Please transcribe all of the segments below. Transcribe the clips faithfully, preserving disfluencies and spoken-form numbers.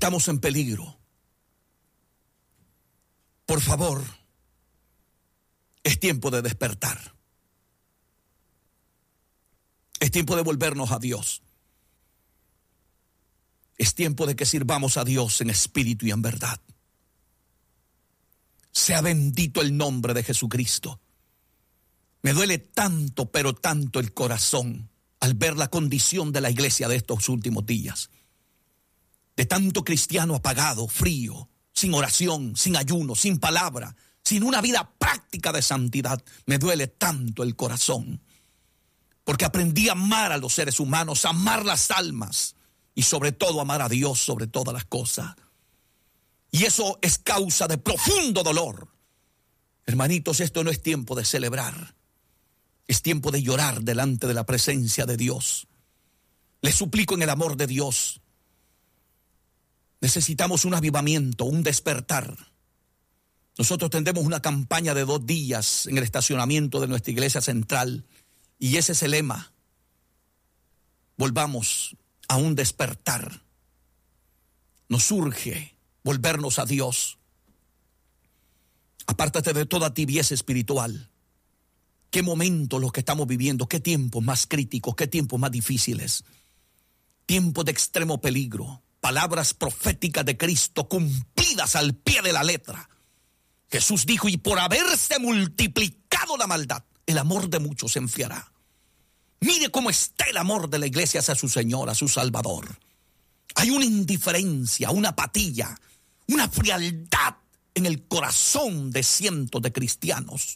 Estamos en peligro. Por favor, es tiempo de despertar. Es tiempo de volvernos a Dios. Es tiempo de que sirvamos a Dios en espíritu y en verdad. Sea bendito el nombre de Jesucristo. Me duele tanto, pero tanto el corazón al ver la condición de la iglesia de estos últimos días. De tanto cristiano apagado, frío, sin oración, sin ayuno, sin palabra, sin una vida práctica de santidad. Me duele tanto el corazón. Porque aprendí a amar a los seres humanos, a amar las almas y sobre todo amar a Dios sobre todas las cosas. Y eso es causa de profundo dolor. Hermanitos, esto no es tiempo de celebrar. Es tiempo de llorar delante de la presencia de Dios. Les suplico en el amor de Dios. Necesitamos un avivamiento, un despertar. Nosotros tendremos una campaña de dos días en el estacionamiento de nuestra iglesia central. Y ese es el lema. Volvamos a un despertar. Nos urge volvernos a Dios. Apártate de toda tibieza espiritual. Qué momentos los que estamos viviendo, qué tiempos más críticos, qué tiempos más difíciles. Tiempos de extremo peligro. Palabras proféticas de Cristo cumplidas al pie de la letra. Jesús dijo, y por haberse multiplicado la maldad, el amor de muchos se enfriará. Mire cómo está el amor de la iglesia hacia su Señor, a su Salvador. Hay una indiferencia, una apatía, una frialdad en el corazón de cientos de cristianos.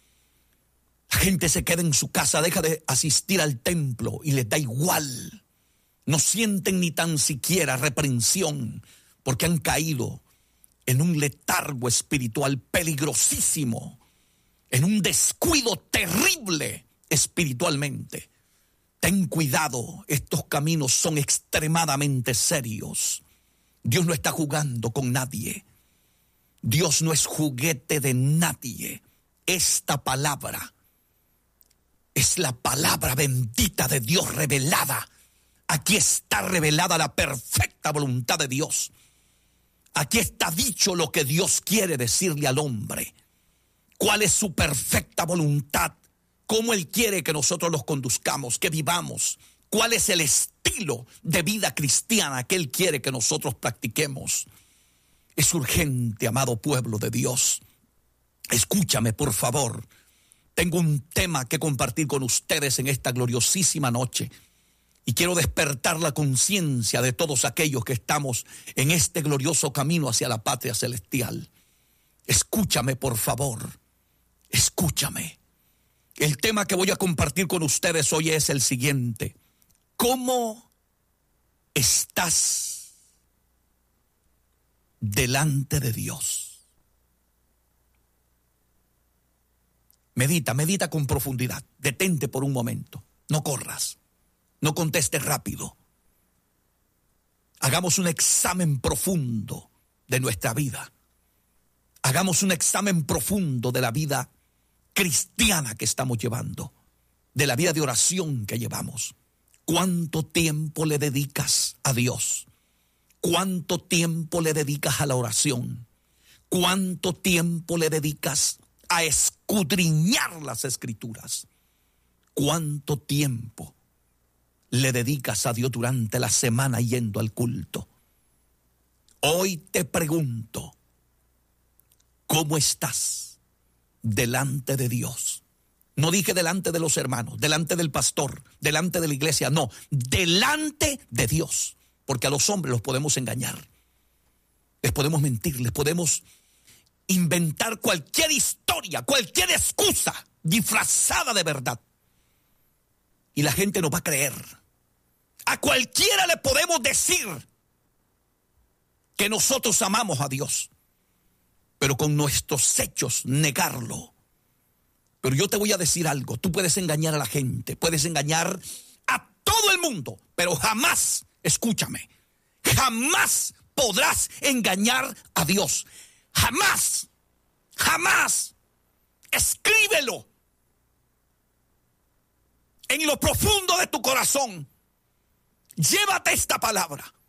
La gente se queda en su casa, deja de asistir al templo y les da igual. No sienten ni tan siquiera reprensión porque han caído en un letargo espiritual peligrosísimo, en un descuido terrible espiritualmente. Ten cuidado, estos caminos son extremadamente serios. Dios no está jugando con nadie. Dios no es juguete de nadie. Esta palabra es la palabra bendita de Dios revelada. Aquí está revelada la perfecta voluntad de Dios. Aquí está dicho lo que Dios quiere decirle al hombre. ¿Cuál es su perfecta voluntad? ¿Cómo Él quiere que nosotros los conduzcamos, que vivamos? ¿Cuál es el estilo de vida cristiana que Él quiere que nosotros practiquemos? Es urgente, amado pueblo de Dios. Escúchame, por favor. Tengo un tema que compartir con ustedes en esta gloriosísima noche. Y quiero despertar la conciencia de todos aquellos que estamos en este glorioso camino hacia la patria celestial. Escúchame, por favor. Escúchame. El tema que voy a compartir con ustedes hoy es el siguiente. ¿Cómo estás delante de Dios? Medita, medita con profundidad. Detente por un momento. No corras. No contestes rápido. Hagamos un examen profundo de nuestra vida. Hagamos un examen profundo de la vida cristiana que estamos llevando, de la vida de oración que llevamos. ¿Cuánto tiempo le dedicas a Dios? ¿Cuánto tiempo le dedicas a la oración? ¿Cuánto tiempo le dedicas a escudriñar las Escrituras? ¿Cuánto tiempo le dedicas a Dios durante la semana yendo al culto? Hoy te pregunto, ¿cómo estás delante de Dios? No dije delante de los hermanos, delante del pastor, delante de la iglesia, no, delante de Dios. Porque a los hombres los podemos engañar, les podemos mentir, les podemos inventar cualquier historia, cualquier excusa disfrazada de verdad. Y la gente nos va a creer. A cualquiera le podemos decir que nosotros amamos a Dios, pero con nuestros hechos negarlo. Pero yo te voy a decir algo, tú puedes engañar a la gente, puedes engañar a todo el mundo, pero jamás, escúchame, jamás podrás engañar a Dios. Jamás, jamás. Escríbelo en lo profundo de tu corazón. Llévate esta palabra.